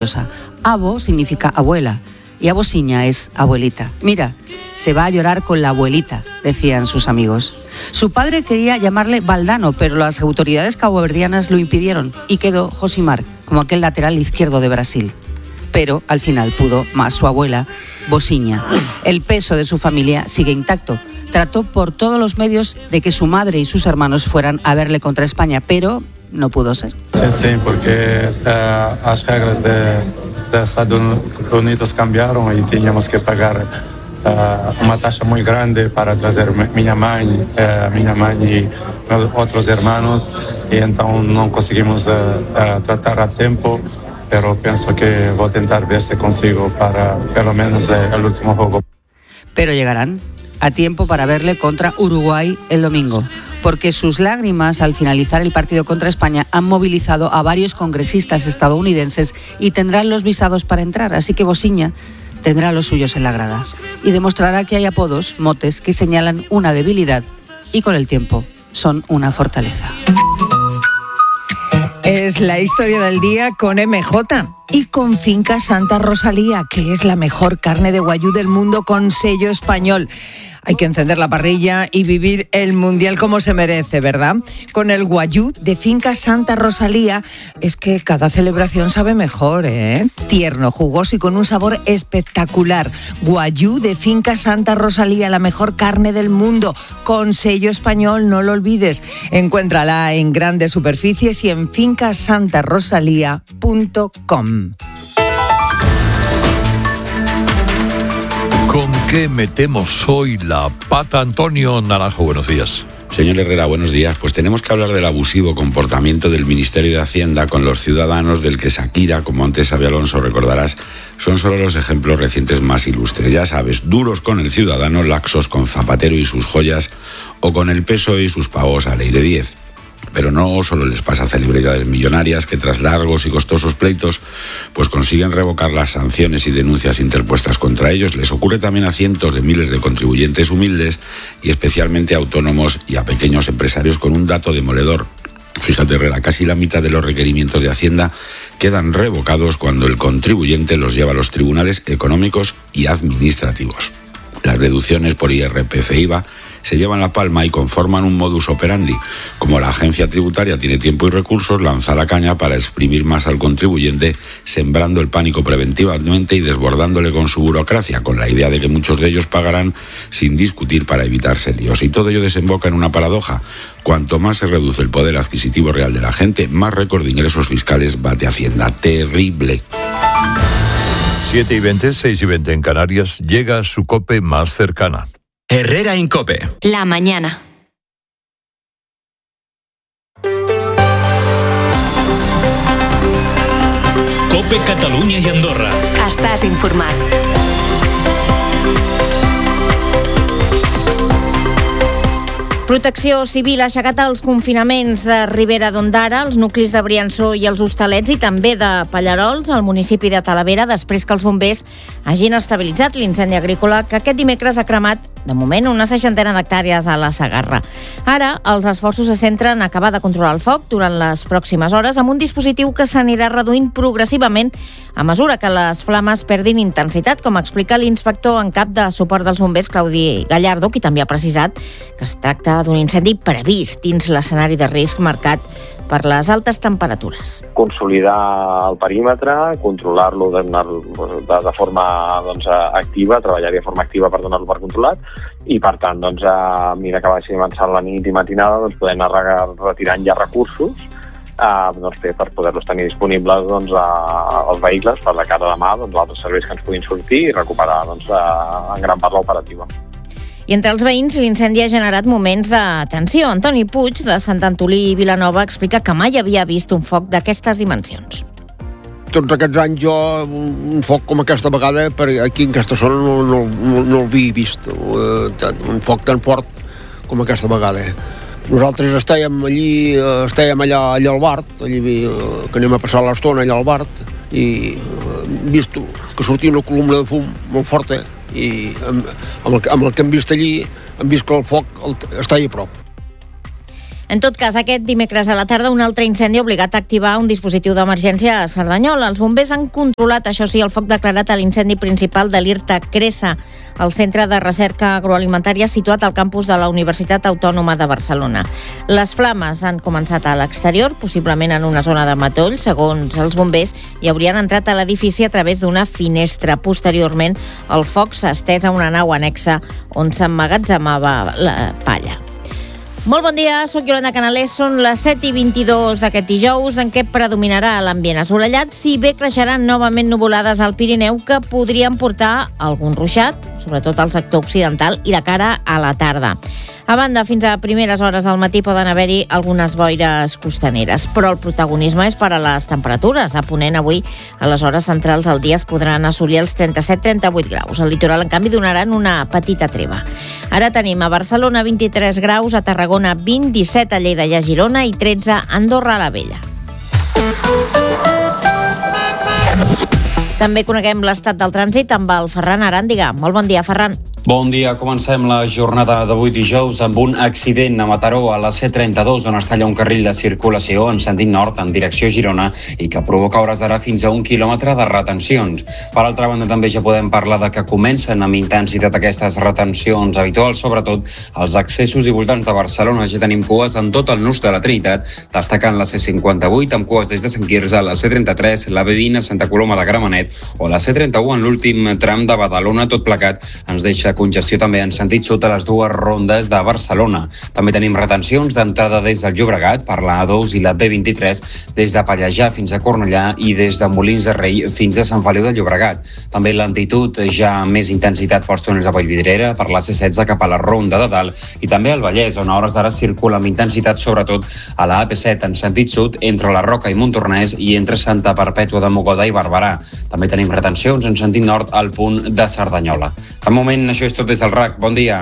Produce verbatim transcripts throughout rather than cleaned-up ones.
graciosa. Abo significa abuela y abosiña es abuelita. Mira, se va a llorar con la abuelita, decían sus amigos. Su padre quería llamarle Valdano, pero las autoridades caboverdianas lo impidieron y quedó Josimar, como aquel lateral izquierdo de Brasil. Pero al final pudo más su abuela, Bosiña. El peso de su familia sigue intacto. Trató por todos los medios de que su madre y sus hermanos fueran a verle contra España, pero no pudo ser. Sí, sí, porque eh, las reglas de, de Estados Unidos cambiaron y teníamos que pagar Uh, uma taxa muy grande para trazer minha mãe, uh, minha mãe y otros hermanos, y entonces no conseguimos uh, uh, tratar a tiempo, pero pienso que voy a intentar ver si consigo para pelo menos uh, el último juego. Pero llegarán a tiempo para verle contra Uruguay el domingo, porque sus lágrimas al finalizar el partido contra España han movilizado a varios congresistas estadounidenses y tendrán los visados para entrar, así que Bosiña tendrá los suyos en la grada y demostrará que hay apodos, motes, que señalan una debilidad y con el tiempo son una fortaleza. Es la historia del día con eme jota y con Finca Santa Rosalía, que es la mejor carne de guayú del mundo con sello español. Hay que encender la parrilla y vivir el Mundial como se merece, ¿verdad? Con el guayú de Finca Santa Rosalía es que cada celebración sabe mejor, ¿eh? Tierno, jugoso y con un sabor espectacular. Guayú de Finca Santa Rosalía, la mejor carne del mundo, con sello español, no lo olvides. Encuéntrala en grandes superficies y en finca santa rosalía punto com. ¿Con qué metemos hoy la pata? Antonio Naranjo, buenos días. Señor Herrera, buenos días. Pues tenemos que hablar del abusivo comportamiento del Ministerio de Hacienda con los ciudadanos, del que Shakira, como antes Xabi Alonso recordarás, son solo los ejemplos recientes más ilustres. Ya sabes, duros con el ciudadano, laxos con Zapatero y sus joyas, o con el P S O E y sus pagos a ley de diez. Pero no solo les pasa a celebridades millonarias que tras largos y costosos pleitos pues consiguen revocar las sanciones y denuncias interpuestas contra ellos. Les ocurre también a cientos de miles de contribuyentes humildes y especialmente a autónomos y a pequeños empresarios con un dato demoledor. Fíjate, Herrera, casi la mitad de los requerimientos de Hacienda quedan revocados cuando el contribuyente los lleva a los tribunales económicos y administrativos. Las deducciones por I R P F e I V A se llevan la palma y conforman un modus operandi. Como la agencia tributaria tiene tiempo y recursos, lanza la caña para exprimir más al contribuyente, sembrando el pánico preventivamente y desbordándole con su burocracia, con la idea de que muchos de ellos pagarán sin discutir para evitarse líos. Y todo ello desemboca en una paradoja. Cuanto más se reduce el poder adquisitivo real de la gente, más récord de ingresos fiscales bate Hacienda. Terrible. siete y veinte, seis y veinte en Canarias, llega su COPE más cercana. Herrera en COPE. La mañana. COPE Catalunya i Andorra. Estàs informat. Protecció Civil ha aixecat els confinaments de Ribera d'Ondara, els nuclis de Briançó i els Hostalets i també de Pallarols, al municipi de Talavera, després que els bombers hagin estabilitzat l'incendi agrícola que aquest dimecres ha cremat, de moment, una seixantena d'hectàrees a la Segarra. Ara, els esforços se centren a acabar de controlar el foc durant les pròximes hores amb un dispositiu que s'anirà reduint progressivament a mesura que les flames perdin intensitat, com explica l'inspector en cap de suport dels bombers, Claudi Gallardo, qui també ha precisat que es tracta d'un incendi previst dins l'escenari de risc marcat per les altes temperatures. Consolidar el perímetre, controlar-lo de, de, de forma doncs, activa, treballar de forma activa per donar-lo per controlat i, per tant, doncs, a mesura que vagi avançant la nit i matinada, doncs, podem anar retirant ja recursos eh, doncs, per poder-los tenir disponibles doncs, a, als vehicles per de cara a demà, doncs, altres serveis que ens puguin sortir i recuperar doncs, a, en gran part l'operativa. I entre els veïns l'incendi ha generat moments de tensió. Antoni Puig, de Sant Antolí i Vilanova, explica que mai havia vist un foc d'aquestes dimensions. Tots aquests anys jo un foc com aquesta vegada per aquí en aquesta zona no, no, no, no l'havia vist. Un foc tan fort com aquesta vegada. Nosaltres estàvem allí, estàvem allà, allà al Bart, allí, que anem a passar l'estona allà al Bart, i hem vist que sortia una columna de fum molt forta, i amb, amb, el, amb el que hem vist allí hem vist que el foc el, està allà a prop. En tot cas, aquest dimecres a la tarda un altre incendi ha obligat a activar un dispositiu d'emergència a Cerdanyola. Els bombers han controlat, això sí, el foc declarat a l'incendi principal de l'IRTA Cresa, el centre de recerca agroalimentària situat al campus de la Universitat Autònoma de Barcelona. Les flames han començat a l'exterior, possiblement en una zona de matoll. Segons els bombers, hi haurien entrat a l'edifici a través d'una finestra. Posteriorment, el foc s'ha estès a una nau annexa on s'emmagatzemava la palla. Molt bon dia, sóc Yolanda Canalés, són les set i vint-i-dos d'aquest dijous en què predominarà l'ambient assolellat, si bé creixeran novament nuvolades al Pirineu que podrien portar algun ruixat, sobretot al sector occidental i de cara a la tarda. A banda, fins a primeres hores del matí poden haver-hi algunes boires costaneres, però el protagonisme és per a les temperatures. A Ponent avui, a les hores centrals del dia, es podran assolir els trenta-set a trenta-vuit graus. Al litoral, en canvi, donaran una petita treva. Ara tenim a Barcelona vint-i-tres graus, a Tarragona vint, disset a Lleida i a Girona i tretze a Andorra la Vella. També coneguem l'estat del trànsit amb el Ferran Aràndiga. Molt bon dia, Ferran. Bon dia, comencem la jornada d'avui dijous amb un accident a Mataró a la C trenta-dos on es talla un carril de circulació en sentit nord en direcció a Girona i que provoca hores d'ara fins a un quilòmetre de retencions. Per altra banda, també ja podem parlar de que comencen amb intensitat aquestes retencions habituals, sobretot als accessos i voltants de Barcelona. Ja tenim cues en tot el nus de la Trinitat, destacant la C cinquanta-vuit amb cues des de Sant Quirze, la C trenta-tres, la B vint a Santa Coloma de Gramenet o la C trenta-u en l'últim tram de Badalona. Tot plegat ens deixa congestió també en sentit sud a les dues rondes de Barcelona. També tenim retencions d'entrada des del Llobregat per la A dos i la B vint-i-tres des de Pallejà fins a Cornellà i des de Molins de Rei fins a Sant Feliu de Llobregat. També lentitud ja amb més intensitat pels túnels de Vallvidrera, per la C setze cap a la Ronda de Dalt i també al Vallès, on a hores d'ara circula amb intensitat sobretot a la A P set en sentit sud entre la Roca i Montornès i entre Santa Perpètua de Mogoda i Barberà. També tenim retencions en sentit nord al punt de Cerdanyola. De moment, això és tot des del R A C. Bon dia.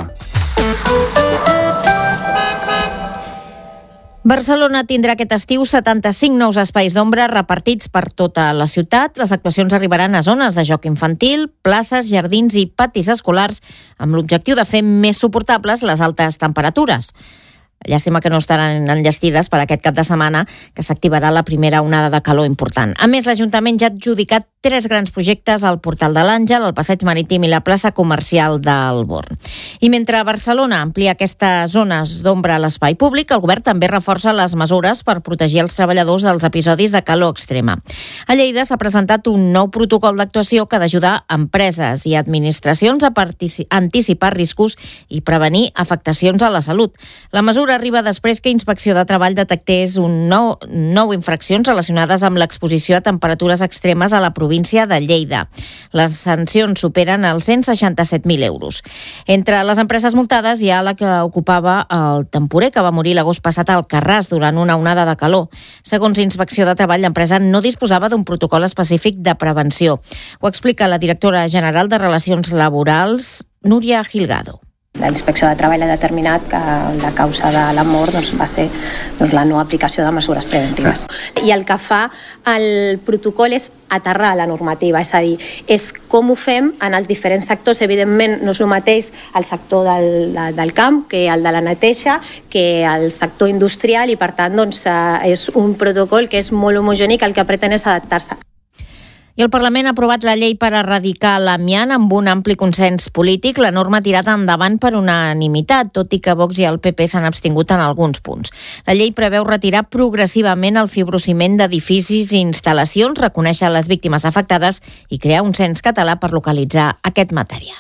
Barcelona tindrà aquest estiu setanta-cinc nous espais d'ombra repartits per tota la ciutat. Les actuacions arribaran a zones de joc infantil, places, jardins i patis escolars amb l'objectiu de fer més suportables les altes temperatures. Llàstima que no estaran enllestides per aquest cap de setmana, que s'activarà la primera onada de calor important. A més, l'Ajuntament ja ha adjudicat tres grans projectes al Portal de l'Àngel, al Passeig Marítim i la plaça comercial del Born. I mentre Barcelona amplia aquestes zones d'ombra a l'espai públic, el govern també reforça les mesures per protegir els treballadors dels episodis de calor extrema. A Lleida s'ha presentat un nou protocol d'actuació que ha d'ajudar empreses i administracions a anticipar riscos i prevenir afectacions a la salut. La mesura arriba després que Inspecció de Treball detectés un nou, nou infraccions relacionades amb l'exposició a temperatures extremes a la província de Lleida. Les sancions superen els cent seixanta-set mil euros. Entre les empreses multades hi ha la que ocupava el temporer que va morir l'agost passat al Carràs durant una onada de calor. Segons Inspecció de Treball, l'empresa no disposava d'un protocol específic de prevenció. Ho explica la directora general de Relacions Laborals, Núria Gilgado. La Inspecció de Treball ha determinat que la causa de la mort doncs, va ser doncs, la no aplicació de mesures preventives. I el que fa el protocol és aterrar la normativa, és a dir, és com ho fem en els diferents sectors. Evidentment, no és el mateix el sector del, del camp que el de la neteja, que el sector industrial, i per tant doncs, és un protocol que és molt homogeni, que el que pretén és adaptar-se. I el Parlament ha aprovat la llei per erradicar l'amiant amb un ampli consens polític. La norma ha tirat endavant per unanimitat, tot i que Vox i el P P s'han abstingut en alguns punts. La llei preveu retirar progressivament el fibrociment d'edificis i instal·lacions, reconèixer les víctimes afectades i crear un cens català per localitzar aquest material.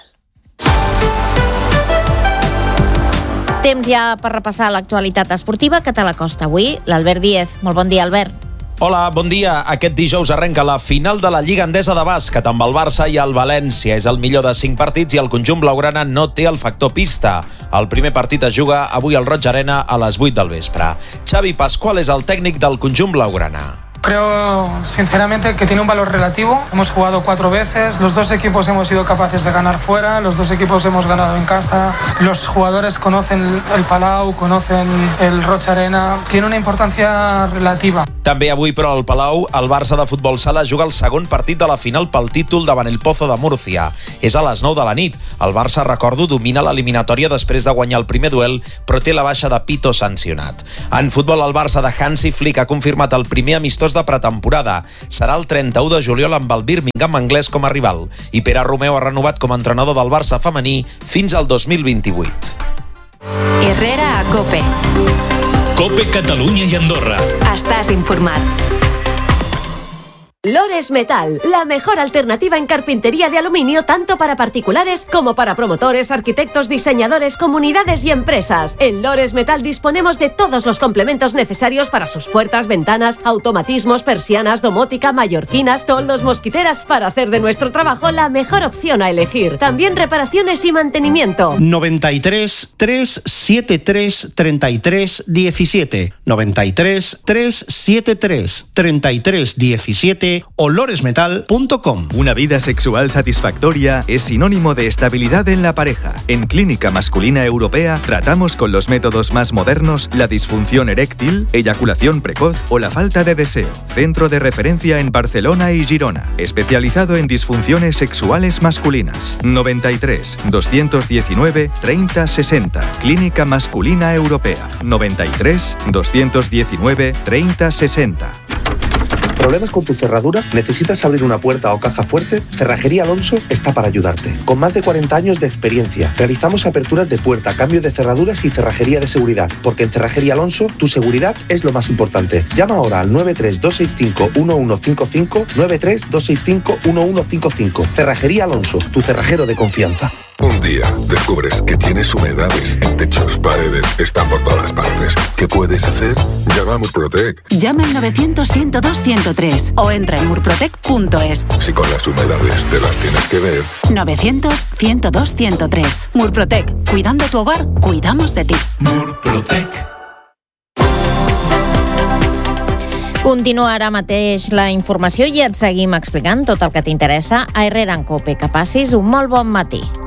Temps ja per repassar l'actualitat esportiva que te la costa avui l'Albert Díez. Molt bon dia, Albert. Hola, bon dia. Aquest dijous arrenca la final de la Lliga Endesa de Bàsquet amb el Barça i el València. És el millor de cinc partits i el conjunt blaugrana no té el factor pista. El primer partit es juga avui al Roig Arena a les vuit del vespre. Xavi Pascual és el tècnic del conjunt blaugrana. Creo sinceramente que tiene un valor relativo. Hemos jugado cuatro veces, los dos equipos hemos sido capaces de ganar fuera, los dos equipos hemos ganado en casa, los jugadores conocen el Palau, conocen el Roig Arena, tiene una importancia relativa. També avui, però, al Palau, el Barça de futbol sala juga el segon partit de la final pel títol davant el Pozo de Múrcia. És a les nou de la nit. El Barça, recordo, domina l'eliminatòria després de guanyar el primer duel, però té la baixa de Pito sancionat. En futbol, el Barça de Hansi Flick ha confirmat el primer amistós de pretemporada. Serà el trenta-u de juliol amb el Birmingham anglès com a rival. I Pere Romeu ha renovat com a entrenador del Barça femení fins al dos mil vint-i-vuit. Herrera a COPE. COPE Catalunya i Andorra. Estàs informat. Lores Metal, la mejor alternativa en carpintería de aluminio tanto para particulares como para promotores, arquitectos, diseñadores, comunidades y empresas. En Lores Metal disponemos de todos los complementos necesarios para sus puertas, ventanas, automatismos, persianas, domótica, mallorquinas, toldos, mosquiteras, para hacer de nuestro trabajo la mejor opción a elegir. También reparaciones y mantenimiento. noventa y tres, trescientos setenta y tres, treinta y tres, diecisiete. noventa y tres, trescientos setenta y tres, treinta y tres, diecisiete o lores metal punto com. Una vida sexual satisfactoria es sinónimo de estabilidad en la pareja. En Clínica Masculina Europea tratamos con los métodos más modernos la disfunción eréctil, eyaculación precoz o la falta de deseo. Centro de referencia en Barcelona y Girona, especializado en disfunciones sexuales masculinas. noventa y tres, doscientos diecinueve, treinta, sesenta. Clínica Masculina Europea. noventa y tres, doscientos diecinueve, treinta, sesenta. ¿Problemas con tu cerradura? ¿Necesitas abrir una puerta o caja fuerte? Cerrajería Alonso está para ayudarte. Con más de cuarenta años de experiencia, realizamos aperturas de puerta, cambio de cerraduras y cerrajería de seguridad. Porque en Cerrajería Alonso, tu seguridad es lo más importante. Llama ahora al nueve tres dos seis cinco uno uno cinco cinco, nueve tres dos seis cinco uno uno cinco cinco. Cerrajería Alonso, tu cerrajero de confianza. Un día descubres que tienes humedades en techos, paredes, están por todas partes. ¿Qué puedes hacer? Llama a Murprotec. Llama al novecientos, ciento dos, ciento tres o entra en murprotec punto es. Si con las humedades te las tienes que ver. novecientos, ciento dos, ciento tres. Murprotec. Cuidando tu hogar, cuidamos de ti. Murprotec. Continua ara mateix la informació i et seguim explicant tot el que t'interessa a Herrera en COPE. Que passis un molt bon matí.